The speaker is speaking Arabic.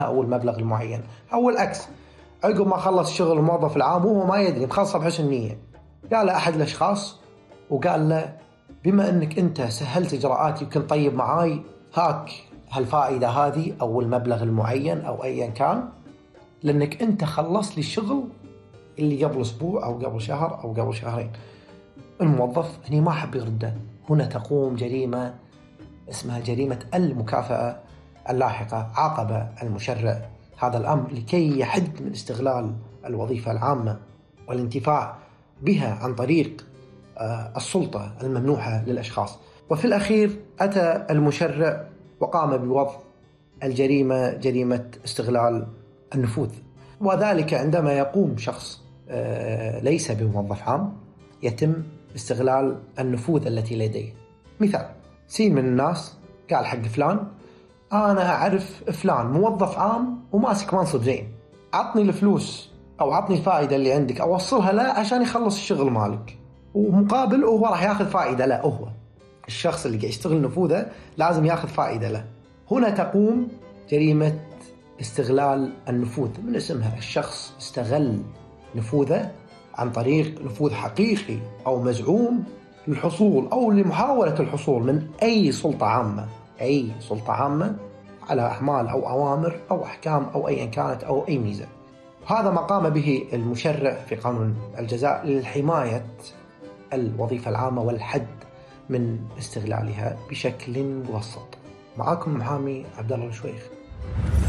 أو المبلغ المعين، أو العكس عقب ما خلص شغل الموظف العام وهو ما يدري مخلصه بحسن نية، قال له أحد الأشخاص وقال له بما أنك أنت سهلت إجراءاتي وكنت طيب معاي، هاك هالفائدة هذه أو المبلغ المعين أو أيا كان، لأنك أنت خلصت لي الشغل اللي قبل أسبوع أو قبل شهر أو قبل شهرين. الموظف هني ما حب يرده. هنا تقوم جريمة اسمها جريمة المكافأة اللاحقة. عاقب المشرع هذا الأمر لكي يحد من استغلال الوظيفة العامة والانتفاع بها عن طريق السلطة الممنوحة للأشخاص. وفي الأخير أتى المشرع وقام بوضع الجريمة جريمة استغلال النفوذ، وذلك عندما يقوم شخص ليس بموظف عام يتم استغلال النفوذ التي لديه. مثال، سين من الناس قال حق فلان أنا أعرف فلان موظف عام وماسك منصب زين، عطني الفلوس أو عطني الفائدة اللي عندك أوصلها له عشان يخلص الشغل مالك، ومقابل هو راح ياخذ فائدة له. هو الشخص اللي قاعد يشتغل نفوذه لازم ياخذ فائدة له. هنا تقوم جريمة استغلال النفوذ من اسمها. الشخص استغل نفوذه عن طريق نفوذ حقيقي أو مزعوم للحصول أو لمحاولة الحصول من أي سلطة عامة على أعمال أو أوامر أو أحكام أو أيا كانت أو أي ميزة. هذا ما قام به المشرع في قانون الجزاء لحماية الوظيفة العامة والحد من استغلالها بشكل مبسط. معاكم محامي عبد الله الشويخ.